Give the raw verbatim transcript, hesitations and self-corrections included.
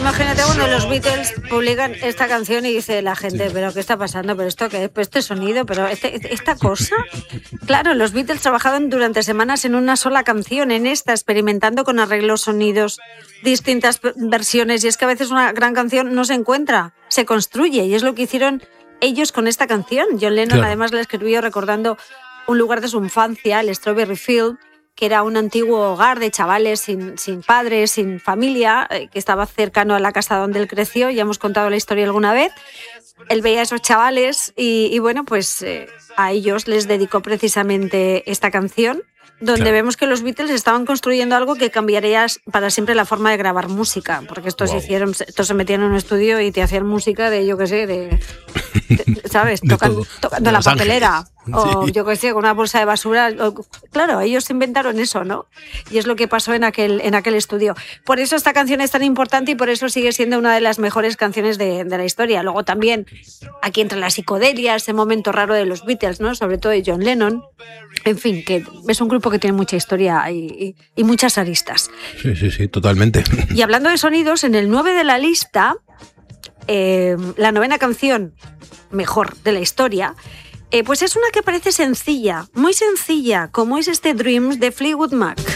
imagínate cuando los Beatles publican esta canción y dice la gente, sí. ¿Pero qué está pasando? ¿Pero esto qué es? ¿Pero este sonido? ¿Pero este, esta cosa? Claro, los Beatles trabajaban durante semanas en una sola canción, en esta, experimentando con arreglos, sonidos, distintas versiones. Y es que a veces una gran canción no se encuentra, se construye. Y es lo que hicieron ellos con esta canción. John Lennon claro. además la escribió recordando un lugar de su infancia, el Strawberry Field, que era un antiguo hogar de chavales sin, sin padres, sin familia, eh, que estaba cercano a la casa donde él creció. Ya hemos contado la historia alguna vez. Él veía a esos chavales y, y bueno, pues eh, a ellos les dedicó precisamente esta canción, donde claro. vemos que los Beatles estaban construyendo algo que cambiaría para siempre la forma de grabar música, porque estos wow. hicieron, estos se metían en un estudio y te hacían música de, yo qué sé, de, de ¿sabes? Tocan, tocando de la papelera. O sí. yo qué sé, con una bolsa de basura. O, claro, ellos inventaron eso, ¿no? Y es lo que pasó en aquel, en aquel estudio. Por eso esta canción es tan importante y por eso sigue siendo una de las mejores canciones de, de la historia. Luego también, aquí entra la psicodelia, ese momento raro de los Beatles, ¿no? Sobre todo de John Lennon. En fin, que es un grupo que tiene mucha historia y, y, y muchas aristas. Sí, sí, sí, totalmente. Y hablando de sonidos, en el nueve de la lista, eh, la novena canción mejor de la historia, Eh, pues es una que parece sencilla, muy sencilla, como es este Dreams de Fleetwood Mac.